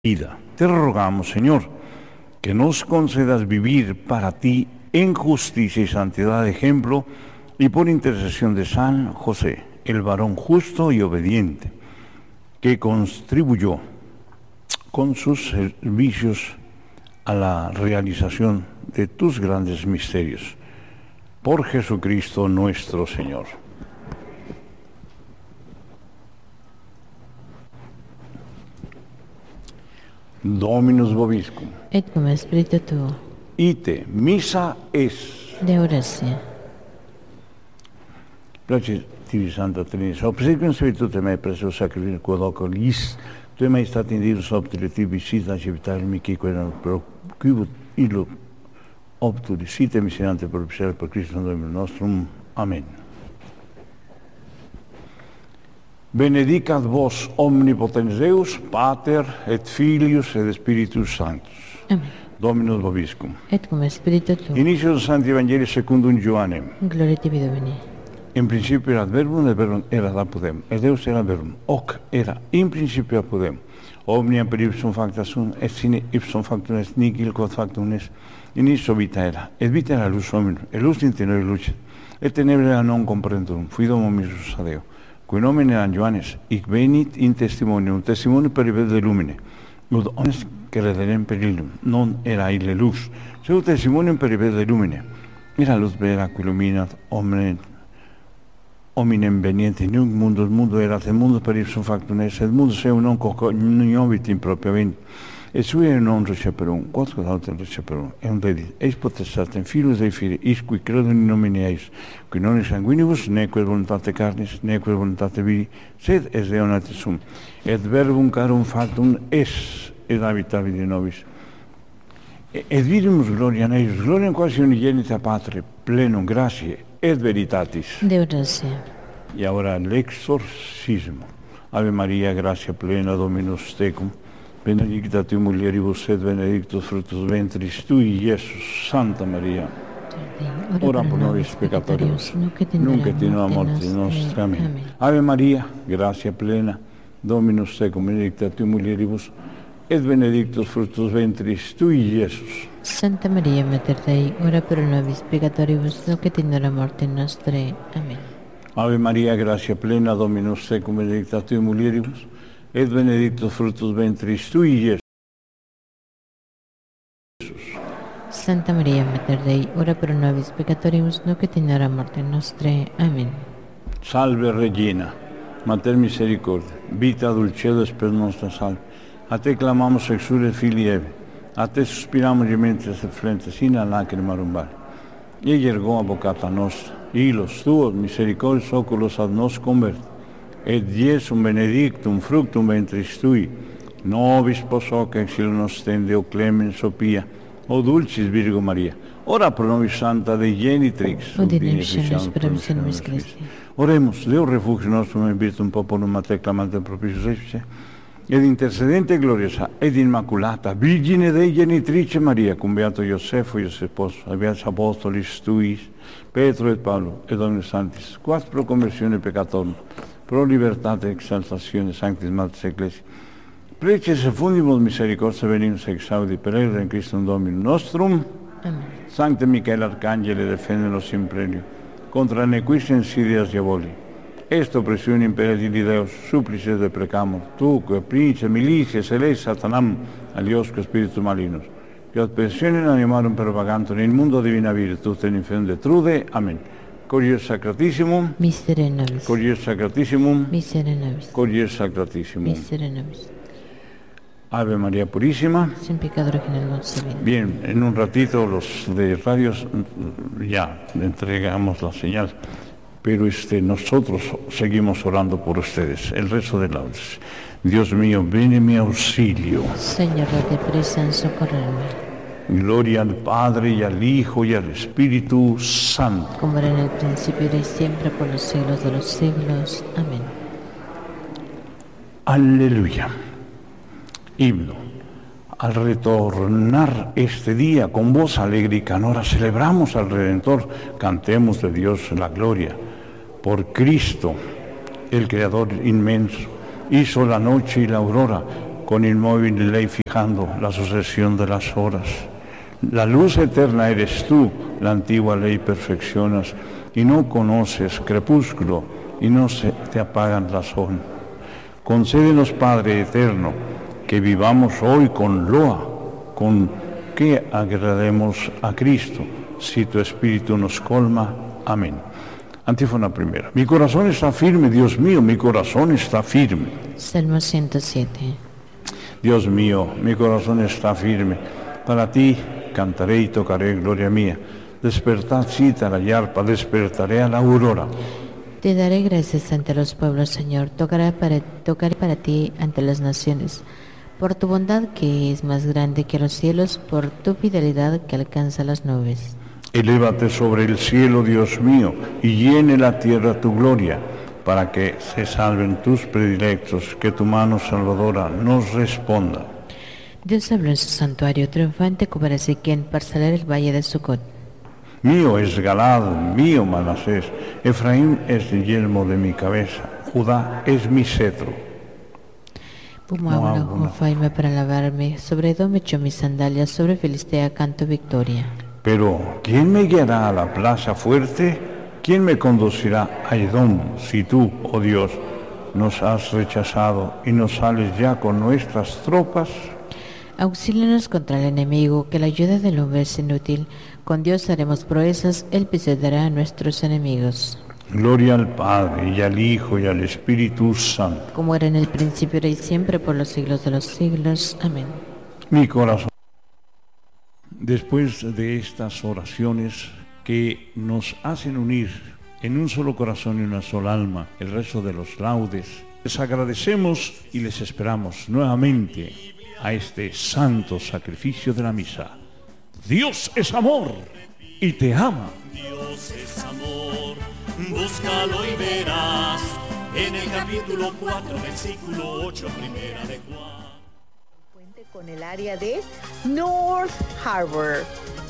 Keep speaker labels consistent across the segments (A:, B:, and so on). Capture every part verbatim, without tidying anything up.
A: vida. Te rogamos, Señor, que nos concedas vivir para ti en justicia y santidad de ejemplo, y por intercesión de San José, el varón justo y obediente, que contribuyó con sus servicios a la realización de tus grandes misterios. Por Jesucristo nuestro Señor. Dominus vobiscum.
B: Et cum spiritu tuo.
A: Ite, missa es.
B: Deurasie.
A: Place tibi Santa Trinità, obsequium spiritu mei presso sacrificio quod oculis, tu mai stat in dirus optile tibi sita civitare mici quella pro quibut illo optuli site miserante propiciare per Cristo Domino nostrum. Amen. Benedicat vos omnipotens Deus, Pater et Filius et Spiritus Sanctus.
B: Amen.
A: Dominus vobiscum.
B: Et cum spiritu tuo.
A: Inicio Sancti Evangelii secundum Ioannem.
B: Gloria tibi Domini.
A: In principio erat verbum, et verbum erat apudem, et Deus erat verbum. Hoc era in principio apudem. Omnia per ipsum facta sunt, et sine ipsum factum est nihil quod factum est. In ipso vita era, et vita era lux hominum, et lux in tenere lucet, et tenebra non comprendurum, fuidum omissus a Deo. Qui nomen eran Ioannes, hic venit in testimonium, testimonium per ibe de lumine, ut omnes crederem per illum, non era ille lux, seu testimonium per ibe de lumine. Era luz vera qui illuminat omnes hominem veniente in nunc mundus, mundo erat, et mundo per ipsum factum est, et mundus eum non cognovit in propria vent, et sui non receperum, quod quod autem receperum, eum dedit, eis potestatem filus Dei Filii, is qui credum in nomine eis, qui non in sanguinibus, neque voluntate carnis, neque voluntate viri, sed es Deo natus sum, et verbum carum factum est, et habitavit in nobis. Et vidimus gloriam eius, gloriam quasi unigenita Patre, plenum gratiae et veritatis.
B: Deurasie.
A: Y ahora l'exorcismo. Ave María, gracia plena, Dominus tecum, benedicta tu mulieribus et benedictus fructus ventris tui, Iesus. Santa Maria, ora pro nobis peccatoribus, nunc et in hora mortis nostre. Amen. Ave Maria, gracia plena, Dominus tecum, benedicta tu mulieribus, et benedictus fructus ventris tui, Iesus.
B: Santa Maria, Mater Dei, ora pro nobis peccatoribus, nunc et in hora mortis nostre. Amen.
A: Ave Maria, gracia plena, Dominus tecum, benedicta tu mulieribus, et benedictus fructus ventris tui, Iesus.
B: Santa Maria, Mater Dei, ora pro nobis peccatoribus, nunc et in hora mortis nostre. Amen.
A: Salve Regina, Mater misericordiae, vita dulcedo spes nostra salve. A te clamamos exules filii Eve, a te suspiramos gementes et flentes in lacrimarum vale. Ella ergo avocata nostra, ilos tuos misericordias oculos ad nos converti, et Iesum benedictum fructum ventris tui, nobis pos hoc exil nostende, o clemens, o pia, o dulcis Virgo Maria, ora pro nobis Santa Dei Genitrix,
B: ut in excelsis promissionis Christi.
A: Oremus, Deo refugio nostrum in virtum populum a te clamante propitius efice, ed intercedente gloriosa ed immaculata Virgine Dei Genitrice Maria, cum beato Iosefo, Iosef Sposo, et beatis apostolis tuis, Petro et Paulo, et omnes sanctis, quas pro conversione peccatorum, pro libertate et exaltatione sanctis Mater Ecclesiae, preces et fundibus misericordia venimus exaudi per in Christum Dominum nostrum.
B: Amen.
A: Sancte Michael Arcangele, defende-nos in premio, contra nequis insidias diaboli. Esto presione imperativi Deus, supplices de precamur, tu, que prince, milicia, celeste, satanam, aliosque spiritus malignos, que ad pensionem animarum propagantem in mundo divina virtus in infernum detrude. Amen. Corier Sacratissimum,
B: Misere nobis.
A: Corier Sacratissimum,
B: Misere nobis.
A: Corier Sacratissimum.
B: Misere nobis.
A: Ave María Purísima.
B: Sin pecado original concebida.
A: Bien, en un ratito los de radios ya le entregamos la señal, pero este, nosotros seguimos orando por ustedes. El rezo de laudes. Dios mío, ven en mi auxilio.
B: Señor, date prisa en socorrerme.
A: Gloria al Padre, y al Hijo, y al Espíritu Santo.
B: Como era en el principio, y siempre, por los siglos de los siglos. Amén.
A: Aleluya. Himno. Al retornar este día con voz alegre y canora, celebramos al Redentor, cantemos de Dios la gloria. Por Cristo, el Creador inmenso, hizo la noche y la aurora, con inmóvil ley fijando la sucesión de las horas. La luz eterna eres tú, la antigua ley perfeccionas, y no conoces crepúsculo, y no se te apagan las horas. Concédenos, Padre eterno, que vivamos hoy con loa, con que agrademos a Cristo, si tu Espíritu nos colma. Amén. Antífona primera. Mi corazón está firme, Dios mío, mi corazón está firme.
B: Salmo ciento siete.
A: Dios mío, mi corazón está firme. Para ti cantaré y tocaré, gloria mía. Despertad, cítara y arpa, despertaré a la aurora.
B: Te daré gracias ante los pueblos, Señor. Tocaré para, tocaré para ti ante las naciones. Por tu bondad que es más grande que los cielos, por tu fidelidad que alcanza las nubes.
A: Elévate sobre el cielo, Dios mío, y llene la tierra tu gloria, para que se salven tus predilectos, que tu mano salvadora nos responda.
B: Dios habló en su santuario triunfante como Ezequiel para salir el valle de Sucot.
A: Mío es Galad, mío Manasés, Efraín es el yelmo de mi cabeza, Judá es mi cetro.
B: Pumábulo, Jofaime para lavarme, sobre Edom echó mis sandalias, sobre Filistea canto victoria.
A: Pero, ¿quién me guiará a la plaza fuerte? ¿Quién me conducirá a Edom, si tú, oh Dios, nos has rechazado y nos sales ya con nuestras tropas?
B: Auxílianos contra el enemigo, que la ayuda del hombre es inútil. Con Dios haremos proezas, Él pisoteará a nuestros enemigos.
A: Gloria al Padre, y al Hijo, y al Espíritu Santo.
B: Como era en el principio, ahora y siempre, por los siglos de los siglos. Amén.
A: Mi corazón. Después de estas oraciones que nos hacen unir en un solo corazón y una sola alma el resto de los laudes, les agradecemos y les esperamos nuevamente a este santo sacrificio de la misa. Dios es amor y te ama.
C: Dios es amor, búscalo y verás. En el capítulo cuatro, versículo ocho, primera de Juan.
D: Cuente con el área de North Harbor.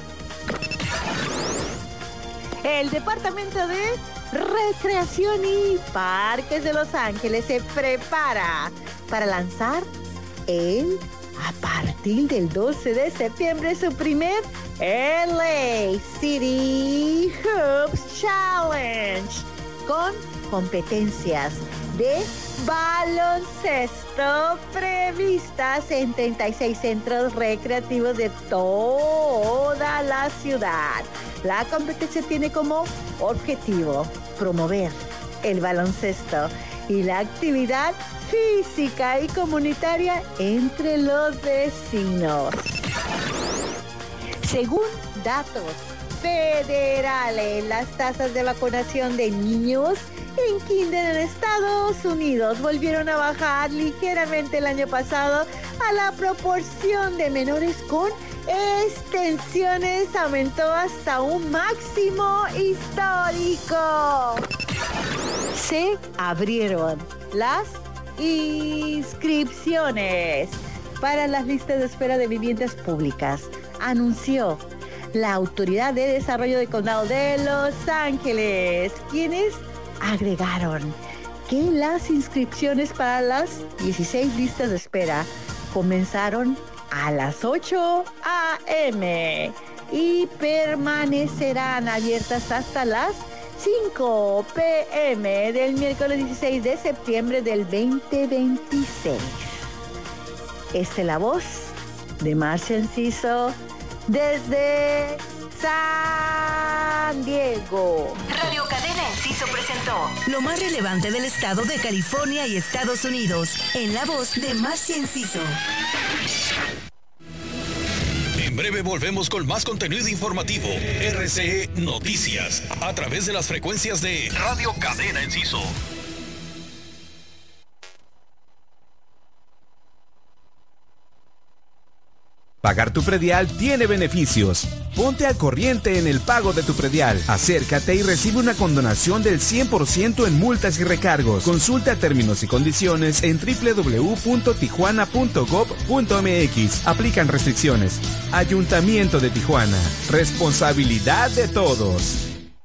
D: El Departamento de Recreación y Parques de Los Ángeles se prepara para lanzar el a partir del doce de septiembre su primer L A City Hoops Challenge con competencias de baloncesto previstas en treinta y seis centros recreativos de toda la ciudad. La competencia tiene como objetivo promover el baloncesto y la actividad física y comunitaria entre los vecinos. Según datos federales, las tasas de vacunación de niños en kinder en Estados Unidos volvieron a bajar ligeramente el año pasado. A la proporción de menores con extensiones aumentó hasta un máximo histórico. Se abrieron las inscripciones para las listas de espera de viviendas públicas, anunció la Autoridad de Desarrollo del Condado de Los Ángeles, quienes agregaron que las inscripciones para las dieciséis listas de espera comenzaron a las ocho a eme y permanecerán abiertas hasta las cinco pe eme del miércoles dieciséis de septiembre del veinte veintiséis. Esta es la voz de Marcia Enciso desde San Diego.
E: Radio Cadena Enciso presentó lo más relevante del estado de California y Estados Unidos, en la voz de Marcia Enciso.
F: En breve volvemos con más contenido informativo. R C E Noticias, a través de las frecuencias de Radio Cadena Enciso.
G: Pagar tu predial tiene beneficios. Ponte al corriente en el pago de tu predial. Acércate y recibe una condonación del cien por ciento en multas y recargos. Consulta términos y condiciones en doble u doble u doble u punto tijuana punto gov punto eme equis. Aplican restricciones. Ayuntamiento de Tijuana. Responsabilidad de todos.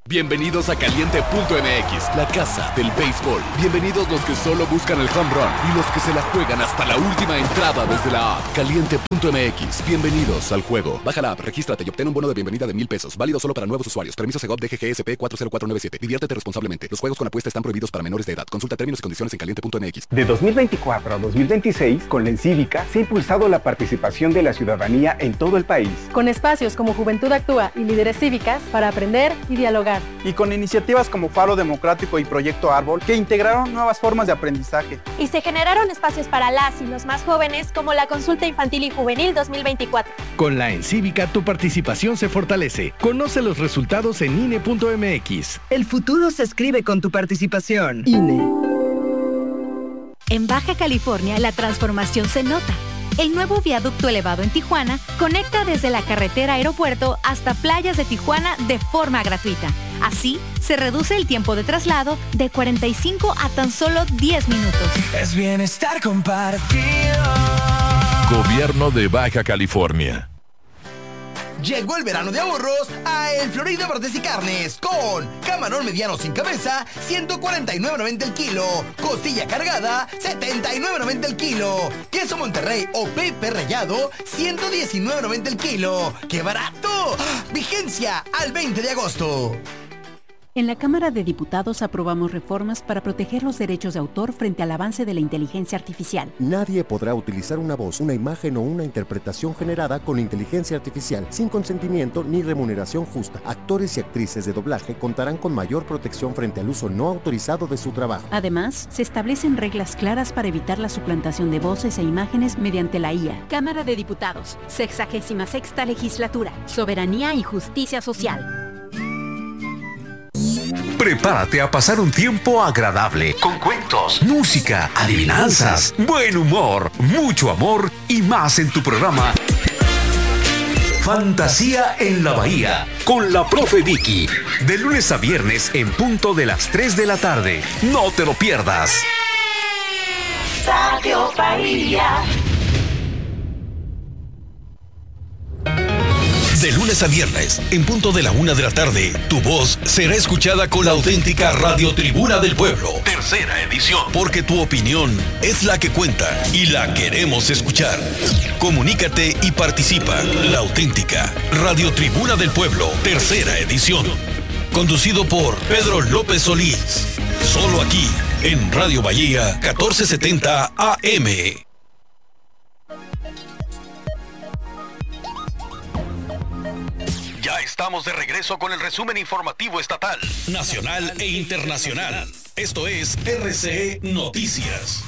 H: Bienvenidos a Caliente punto M X, la casa del béisbol. Bienvenidos los que solo buscan el home run y los que se la juegan hasta la última entrada desde la app. Caliente punto M X, bienvenidos al juego. Baja la app, regístrate y obtén un bono de bienvenida de mil pesos. Válido solo para nuevos usuarios. Permiso Segov D G G S P cuatro cero cuatro nueve siete. Diviértete responsablemente. Los juegos con apuesta están prohibidos para menores de edad. Consulta términos y condiciones en Caliente punto M X.
I: De dos mil veinticuatro a dos mil veintiséis, con la Encívica, se ha impulsado la participación de la ciudadanía en todo el país.
J: Con espacios como Juventud Actúa y Líderes Cívicas para aprender y dialogar.
K: Y con iniciativas como Faro Democrático y Proyecto Árbol, que integraron nuevas formas de aprendizaje.
L: Y se generaron espacios para las y los más jóvenes, como la Consulta Infantil y Juvenil dos mil veinticuatro.
M: Con la Encívica, tu participación se fortalece. Conoce los resultados en I N E punto M X.
N: El futuro se escribe con tu participación. I N E.
O: En Baja California, la transformación se nota. El nuevo viaducto elevado en Tijuana conecta desde la carretera aeropuerto hasta playas de Tijuana de forma gratuita. Así, se reduce el tiempo de traslado de cuarenta y cinco a tan solo diez minutos.
P: Es bienestar compartido.
Q: Gobierno de Baja California.
R: Llegó el verano de ahorros a El Florida Verdes y Carnes con camarón mediano sin cabeza, ciento cuarenta y nueve noventa el kilo, costilla cargada, setenta y nueve noventa el kilo, queso Monterrey o pepe rallado, ciento diecinueve noventa el kilo. ¡Qué barato! Vigencia al veinte de agosto.
S: En la Cámara de Diputados aprobamos reformas para proteger los derechos de autor frente al avance de la inteligencia artificial.
T: Nadie podrá utilizar una voz, una imagen o una interpretación generada con inteligencia artificial sin consentimiento ni remuneración justa. Actores y actrices de doblaje contarán con mayor protección frente al uso no autorizado de su trabajo.
S: Además, se establecen reglas claras para evitar la suplantación de voces e imágenes mediante la I A.
U: Cámara de Diputados, sexagésima sexta legislatura, soberanía y justicia social.
F: Prepárate a pasar un tiempo agradable con cuentos, música, adivinanzas, buen humor, mucho amor y más en tu programa Fantasía en la Bahía con la profe Vicky, de lunes a viernes en punto de las tres de la tarde. No te lo pierdas.
E: Radio Bahía.
F: De lunes a viernes, en punto de la una de la tarde, tu voz será escuchada con la auténtica Radio Tribuna del Pueblo. Tercera edición. Porque tu opinión es la que cuenta y la queremos escuchar. Comunícate y participa. La auténtica Radio Tribuna del Pueblo. Tercera edición. Conducido por Pedro López Solís. Solo aquí, en Radio Bahía catorce setenta A M. Ya estamos de regreso con el resumen informativo estatal, nacional e internacional. Esto es R C E Noticias.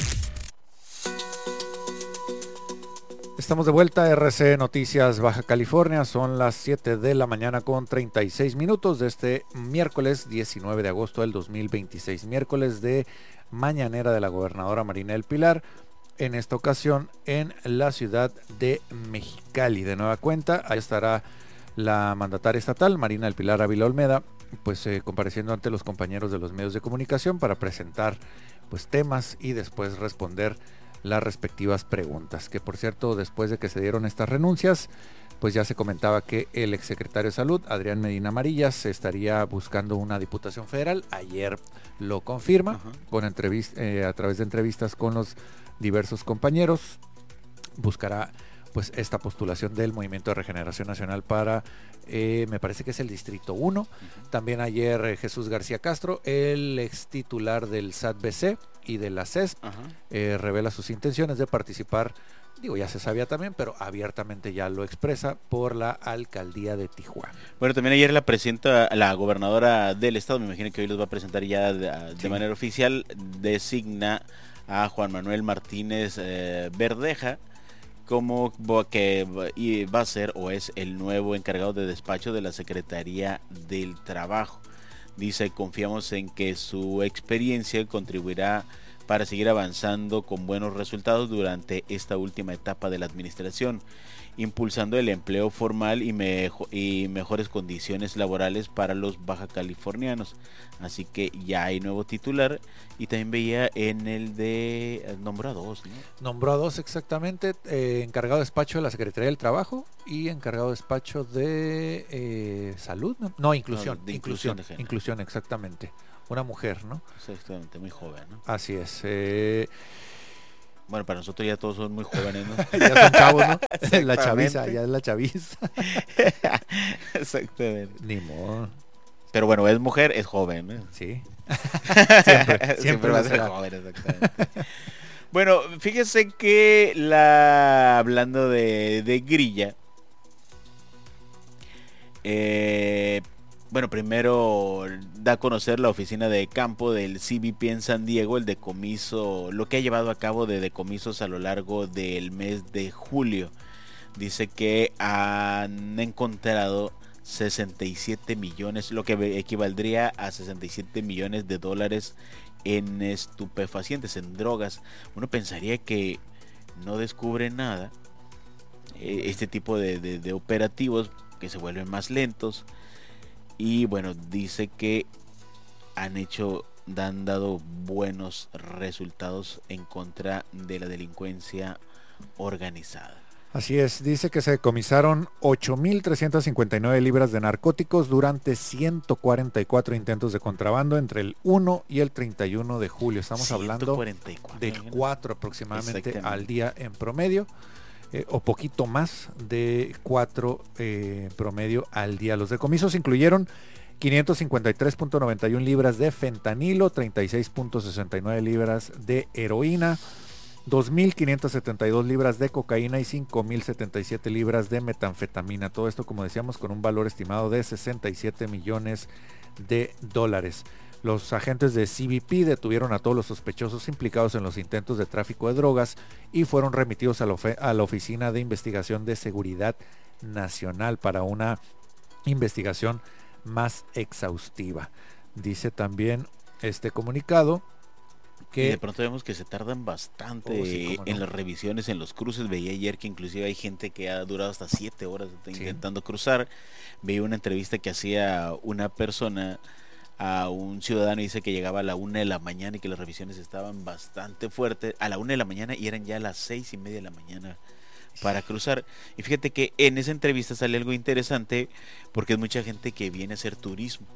V: Estamos de vuelta a R C E Noticias Baja California. Son las siete de la mañana con treinta y seis minutos de este miércoles diecinueve de agosto del dos mil veintiséis. Miércoles de mañanera de la gobernadora Marina del Pilar. En esta ocasión en la ciudad de Mexicali. De nueva cuenta, ahí estará la mandataria estatal, Marina del Pilar Ávila Olmeda, pues eh, compareciendo ante los compañeros de los medios de comunicación para presentar pues temas y después responder las respectivas preguntas. Que por cierto, después de que se dieron estas renuncias, pues ya se comentaba que el exsecretario de Salud, Adrián Medina Amarillas, estaría buscando una diputación federal. Ayer lo confirma, uh-huh. con entrevista, eh, a través de entrevistas con los diversos compañeros. Buscará pues esta postulación del Movimiento de Regeneración Nacional para, eh, me parece que es el Distrito uno. Uh-huh. También ayer eh, Jesús García Castro, el ex titular del S A T B C y de la C E S P, uh-huh. eh, revela sus intenciones de participar, digo, ya se sabía también, pero abiertamente ya lo expresa, por la alcaldía de Tijuana.
W: Bueno, también ayer la presenta la gobernadora del estado, me imagino que hoy los va a presentar ya de, de sí. manera oficial, designa a Juan Manuel Martínez eh, Verdeja como que va a ser o es el nuevo encargado de despacho de la Secretaría del Trabajo. Dice, confiamos en que su experiencia contribuirá para seguir avanzando con buenos resultados durante esta última etapa de la administración, impulsando el empleo formal y, mejo y mejores condiciones laborales para los baja californianos. Así que ya hay nuevo titular, y también veía en el de nombró a dos, ¿no?
V: Nombró a dos exactamente, eh, encargado de despacho de la Secretaría del Trabajo y encargado de despacho de eh, salud, no, no inclusión,
W: no, de
V: inclusión,
W: inclusión, de
V: inclusión, exactamente, una mujer, ¿no?
W: Exactamente, muy joven, ¿no?
V: Así es. Eh,
W: Bueno, para nosotros ya todos son muy jóvenes, ¿no?
V: Ya son chavos, ¿no? La chaviza, ya es la chaviza.
W: Exactamente.
V: Ni modo.
W: Pero bueno, es mujer, es joven, ¿no?
V: Sí.
W: siempre,
V: siempre,
W: siempre va a ser joven, exactamente. Bueno, fíjese que la hablando de, de grilla, eh, bueno, primero da a conocer la oficina de campo del C B P en San Diego el decomiso, lo que ha llevado a cabo de decomisos a lo largo del mes de julio. Dice que han encontrado sesenta y siete millones, lo que equivaldría a sesenta y siete millones de dólares en estupefacientes, en drogas. Uno pensaría que no descubre nada, eh, este tipo de, de, de operativos que se vuelven más lentos. Y bueno, dice que han hecho, han dado buenos resultados en contra de la delincuencia organizada.
V: Así es, dice que se decomisaron ocho mil trescientas cincuenta y nueve libras de narcóticos durante ciento cuarenta y cuatro intentos de contrabando entre el uno y el treinta y uno de julio. Estamos hablando del cuatro aproximadamente al día en promedio. Eh, o poquito más de cuatro eh, promedio al día. Los decomisos incluyeron quinientos cincuenta y tres punto noventa y uno libras de fentanilo, treinta y seis punto sesenta y nueve libras de heroína, dos mil quinientas setenta y dos libras de cocaína y cinco mil setenta y siete libras de metanfetamina. Todo esto, como decíamos, con un valor estimado de sesenta y siete millones de dólares. Los agentes de C B P detuvieron a todos los sospechosos implicados en los intentos de tráfico de drogas y fueron remitidos a la, a la Oficina de Investigación de Seguridad Nacional para una investigación más exhaustiva. Dice también este comunicado que...
W: Y de pronto vemos que se tardan bastante oh, sí, en no. las revisiones, en los cruces. Veía ayer que inclusive hay gente que ha durado hasta siete horas intentando sí. cruzar. Veía una entrevista que hacía una persona a un ciudadano y dice que llegaba a la una de la mañana y que las revisiones estaban bastante fuertes a la una de la mañana y eran ya a las seis y media de la mañana para cruzar. Y fíjate que en esa entrevista sale algo interesante, porque es mucha gente que viene a hacer turismo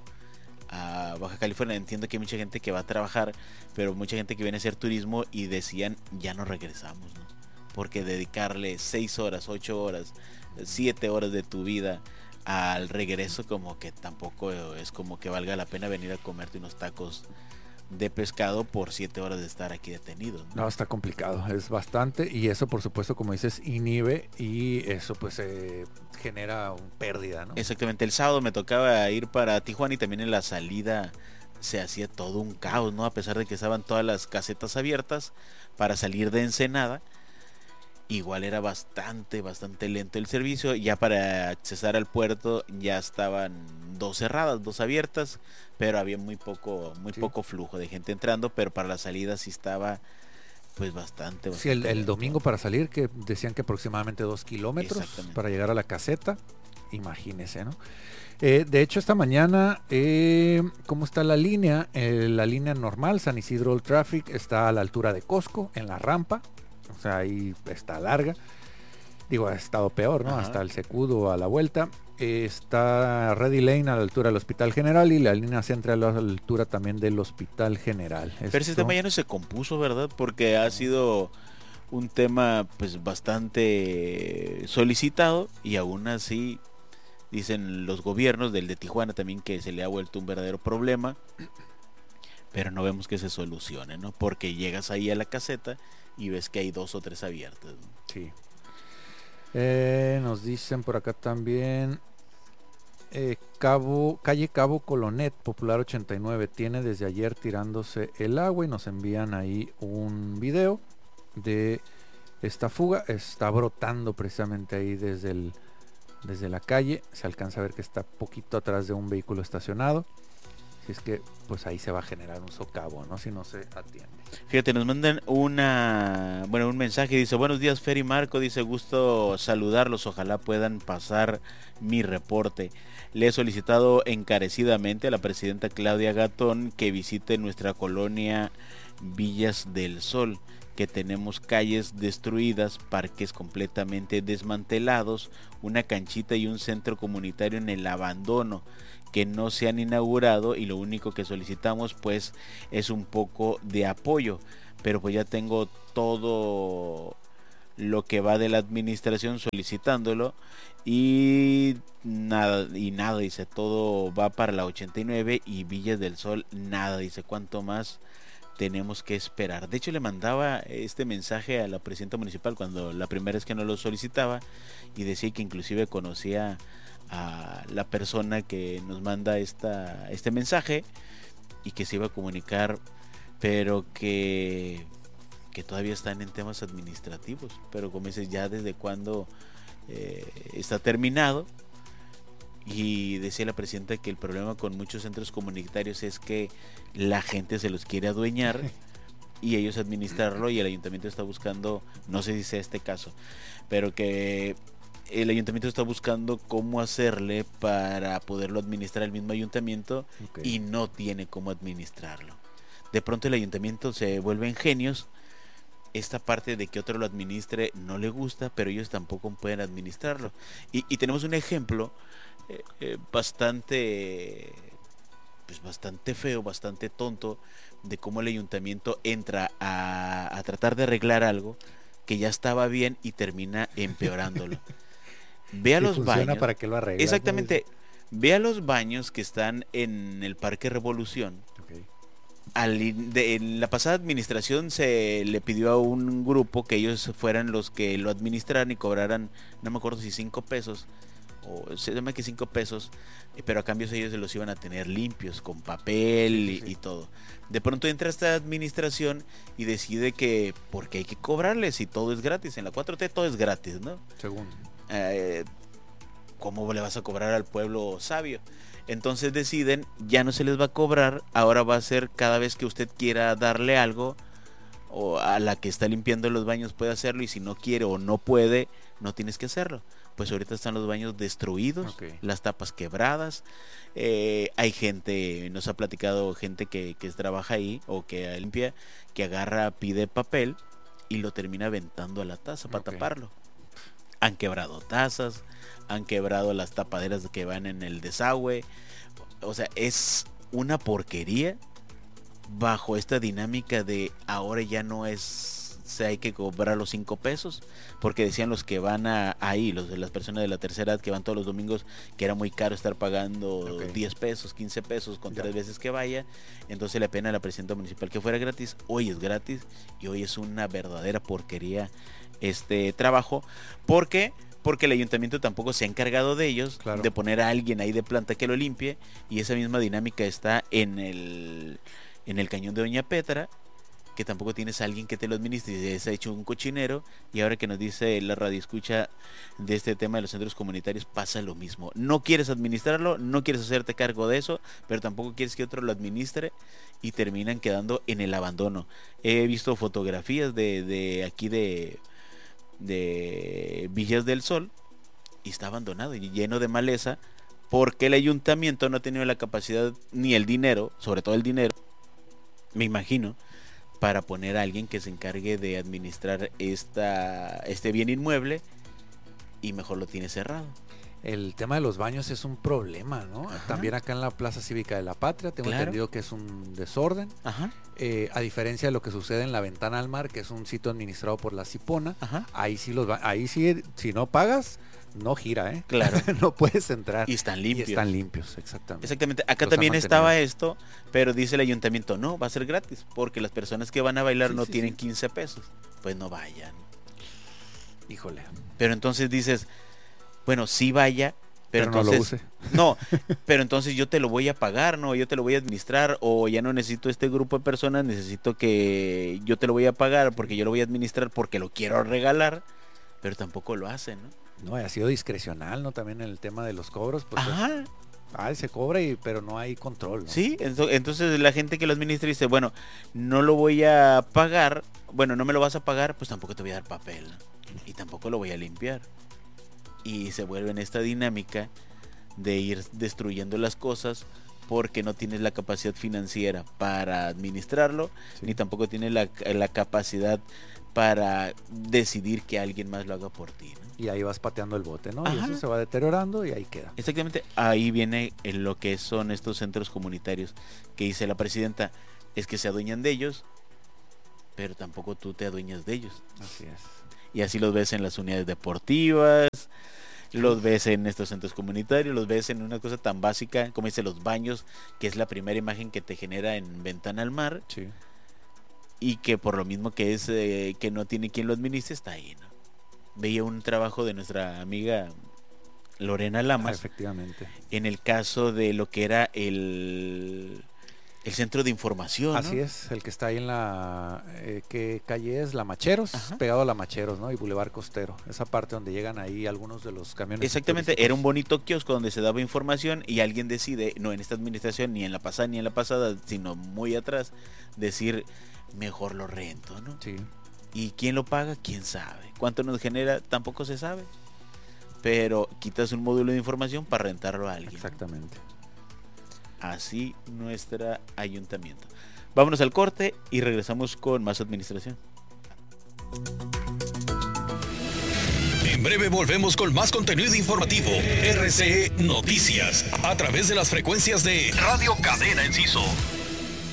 W: a Baja California. Entiendo que hay mucha gente que va a trabajar, pero mucha gente que viene a hacer turismo y decían ya no regresamos, ¿no? Porque dedicarle seis horas, ocho horas, siete horas de tu vida al regreso, como que tampoco es como que valga la pena venir a comerte unos tacos de pescado por siete horas de estar aquí detenido, ¿no?
V: No, está complicado, es bastante, y eso por supuesto, como dices, inhibe, y eso pues eh, genera un pérdida, ¿no?
W: Exactamente. El sábado me tocaba ir para Tijuana y también en la salida se hacía todo un caos, ¿no? A pesar de que estaban todas las casetas abiertas para salir de Ensenada, igual era bastante, bastante lento el servicio. Ya para accesar al puerto ya estaban dos cerradas, dos abiertas, pero había muy poco, muy sí. poco flujo de gente entrando, pero para la salida sí estaba pues bastante. bastante
V: sí, el, el domingo para salir, que decían que aproximadamente dos kilómetros para llegar a la caseta, imagínese, ¿no? Eh, de hecho, esta mañana, eh, ¿cómo está la línea? Eh, la línea normal, San Isidro Old Traffic, está a la altura de Costco, en la rampa. O sea, ahí está larga. Digo, ha estado peor, ¿no? Ajá. Hasta el Secudo a la vuelta. Eh, está Ready Lane a la altura del Hospital General y la línea central a la altura también del Hospital General.
W: Pero Esto... este mañana se compuso, ¿verdad? Porque ha sido un tema pues bastante solicitado y aún así dicen los gobiernos del de Tijuana también que se le ha vuelto un verdadero problema. Pero no vemos que se solucione, ¿no? Porque llegas ahí a la caseta y ves que hay dos o tres abiertas, ¿no?
V: Sí. Eh, nos dicen por acá también eh, Cabo, calle Cabo Colonet, Popular ochenta y nueve, tiene desde ayer tirándose el agua, y nos envían ahí un video de esta fuga. Está brotando precisamente ahí desde el desde la calle. Se alcanza a ver que está poquito atrás de un vehículo estacionado. Así es que pues ahí se va a generar un socavo, ¿no? Si no se atiende.
W: Fíjate, nos mandan una, bueno, un mensaje, dice, buenos días Fer y Marco, dice, gusto saludarlos, ojalá puedan pasar mi reporte. Le he solicitado encarecidamente a la presidenta Claudia Gatón que visite nuestra colonia Villas del Sol, que tenemos calles destruidas, parques completamente desmantelados, una canchita y un centro comunitario en el abandono que no se han inaugurado, y lo único que solicitamos pues es un poco de apoyo, pero pues ya tengo todo lo que va de la administración solicitándolo y nada, y nada, dice, todo va para la ochenta y nueve y Villas del Sol, nada, dice, ¿cuánto más tenemos que esperar? De hecho, le mandaba este mensaje a la presidenta municipal cuando la primera vez que no lo solicitaba, y decía que inclusive conocía a la persona que nos manda esta, este mensaje y que se iba a comunicar, pero que, que todavía están en temas administrativos. Pero como dices, ya desde cuando eh, está terminado. Y decía la presidenta que el problema con muchos centros comunitarios es que la gente se los quiere adueñar y ellos administrarlo, y el ayuntamiento está buscando, no sé si sea este caso, pero que el ayuntamiento está buscando cómo hacerle para poderlo administrar el mismo ayuntamiento, okay, y no tiene cómo administrarlo. De pronto el ayuntamiento se vuelve en genios. Esta parte de que otro lo administre no le gusta, pero ellos tampoco pueden administrarlo. Y, y tenemos un ejemplo eh, eh, bastante, pues bastante feo, bastante tonto, de cómo el ayuntamiento entra a, a tratar de arreglar algo que ya estaba bien y termina empeorándolo. Ve a los baños.
V: Para que lo arregle.
W: Exactamente. Ve a los baños que están en el Parque Revolución.
V: Okay.
W: Al, de, en la pasada administración se le pidió a un grupo que ellos fueran los que lo administraran y cobraran, no me acuerdo si cinco pesos o se llama que cinco pesos, pero a cambio ellos se los iban a tener limpios con papel, sí, sí, sí. Y, y todo. De pronto entra esta administración y decide que porque hay que cobrarles y todo es gratis. En la cuatro T todo es gratis, ¿no?
V: Segundo.
W: Eh, ¿Cómo le vas a cobrar al pueblo sabio? Entonces deciden, ya no se les va a cobrar, ahora va a ser cada vez que usted quiera darle algo, o a la que está limpiando los baños puede hacerlo, y si no quiere o no puede, no tienes que hacerlo. Pues ahorita están los baños destruidos, okay, las tapas quebradas, eh, hay gente, nos ha platicado gente que, que trabaja ahí o que limpia, que agarra, pide papel y lo termina aventando a la taza para okay. taparlo. Han quebrado tazas, han quebrado las tapaderas que van en el desagüe. O sea, es una porquería bajo esta dinámica de ahora ya no es, o sea, hay que cobrar los cinco pesos, porque decían los que van a, ahí, los de las personas de la tercera edad que van todos los domingos, que era muy caro estar pagando okay. diez pesos, quince pesos con ya. tres veces que vaya. Entonces le pena a la presidenta municipal que fuera gratis. Hoy es gratis y hoy es una verdadera porquería este trabajo. ¿Por qué? Porque el ayuntamiento tampoco se ha encargado de ellos, claro, de poner a alguien ahí de planta que lo limpie, y esa misma dinámica está en el en el cañón de Doña Petra, que tampoco tienes a alguien que te lo administre, y se ha hecho un cochinero. Y ahora que nos dice la radioescucha de este tema de los centros comunitarios, pasa lo mismo. No quieres administrarlo, no quieres hacerte cargo de eso, pero tampoco quieres que otro lo administre, y terminan quedando en el abandono. He visto fotografías de, de aquí de, de Villas del Sol, y está abandonado y lleno de maleza, porque el ayuntamiento no ha tenido la capacidad ni el dinero, sobre todo el dinero, me imagino, para poner a alguien que se encargue de administrar esta, este bien inmueble, y mejor lo tiene cerrado.
V: El tema de los baños es un problema, ¿no? Ajá. También acá en la Plaza Cívica de la Patria tengo claro. entendido que es un desorden.
W: Ajá.
V: Eh, a diferencia de lo que sucede en la Ventana al Mar, que es un sitio administrado por la Cipona. Ajá. Ahí sí los ba- ahí sí, si no pagas, no gira, ¿eh?
W: Claro.
V: No puedes entrar.
W: Y están limpios.
V: Y están limpios, exactamente.
W: Exactamente. Acá los también estaba esto, pero dice el ayuntamiento, no, va a ser gratis, porque las personas que van a bailar sí, no sí, tienen sí. quince pesos. Pues no vayan.
V: Híjole.
W: Pero entonces dices, bueno, sí vaya, pero,
V: pero
W: entonces,
V: no lo use.
W: No, pero entonces yo te lo voy a pagar, no, yo te lo voy a administrar, o ya no necesito este grupo de personas, necesito que yo te lo voy a pagar porque yo lo voy a administrar porque lo quiero regalar, pero tampoco lo hacen, ¿no?
V: No, ha sido discrecional, ¿no? También en el tema de los cobros. Pues
W: Ajá.
V: Ah, se cobra, y, pero no hay control, ¿no?
W: Sí, entonces la gente que lo administra dice, bueno, no lo voy a pagar, bueno, no me lo vas a pagar, pues tampoco te voy a dar papel, y tampoco lo voy a limpiar. Y se vuelve en esta dinámica de ir destruyendo las cosas porque no tienes la capacidad financiera para administrarlo, sí. ni tampoco tienes la, la capacidad para decidir que alguien más lo haga por ti, ¿no?
V: Y ahí vas pateando el bote, ¿no? Ajá. Y eso se va deteriorando y ahí queda.
W: Exactamente, ahí viene en lo que son estos centros comunitarios, que dice la presidenta, es que se adueñan de ellos, pero tampoco tú te adueñas de ellos.
V: Así es.
W: Y así los ves en las unidades deportivas, los ves en estos centros comunitarios, los ves en una cosa tan básica como dice los baños, que es la primera imagen que te genera en Ventana al Mar.
V: Sí. Y
W: que por lo mismo que es eh, que no tiene quien lo administre, está ahí, ¿no? Veía un trabajo de nuestra amiga Lorena Lamas.
V: Ah, efectivamente.
W: En el caso de lo que era el, el centro de información,
V: Así
W: ¿no?
V: es, el que está ahí en la... Eh, ¿qué calle es? La Macheros, Ajá. pegado a la Macheros, ¿no? Y Boulevard Costero. Esa parte donde llegan ahí algunos de los camiones.
W: Exactamente, era un bonito kiosco donde se daba información y alguien decide, no en esta administración, ni en la pasada ni en la pasada, sino muy atrás, decir, mejor lo rento, ¿no?
V: Sí.
W: ¿Y quién lo paga? ¿Quién sabe? ¿Cuánto nos genera? Tampoco se sabe. Pero quitas un módulo de información para rentarlo a alguien.
V: Exactamente.
W: Así nuestro ayuntamiento. Vámonos al corte y regresamos con más administración.
F: En breve volvemos con más contenido informativo. R C E Noticias. A través de las frecuencias de Radio Cadena Enciso.